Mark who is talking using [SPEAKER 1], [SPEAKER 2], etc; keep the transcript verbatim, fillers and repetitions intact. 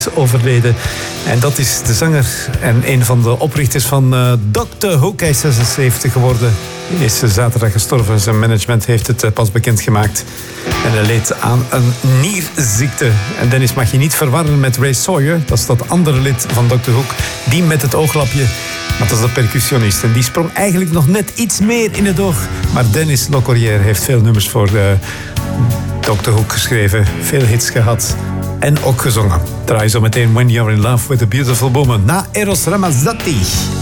[SPEAKER 1] overleden. En dat is de zanger en een van de oprichters van uh, dokter Hook. Hij is zesenzeventig geworden. Hij is zaterdag gestorven. Zijn management heeft het uh, pas bekendgemaakt. En hij leed aan een nierziekte. En Dennis mag je niet verwarren met Ray Sawyer. Dat is dat andere lid van dokter Hook. Die met het ooglapje. Maar dat is de percussionist. En die sprong eigenlijk nog net iets meer in het oog. Maar Dennis Locorrière heeft veel nummers voor uh, dokter Hook geschreven. Veel hits gehad. En ook gezongen. Draai zo meteen When You're in Love with a Beautiful Woman. Na Eros Ramazzotti.